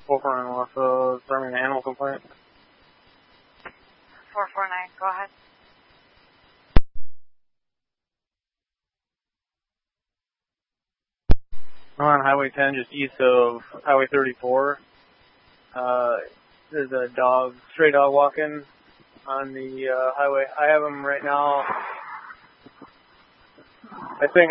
449 off of Birmingham Animal Complaint. 449, go ahead. I'm on Highway 10, just east of Highway 34. There's a stray dog walking on the highway. I have him right now. I think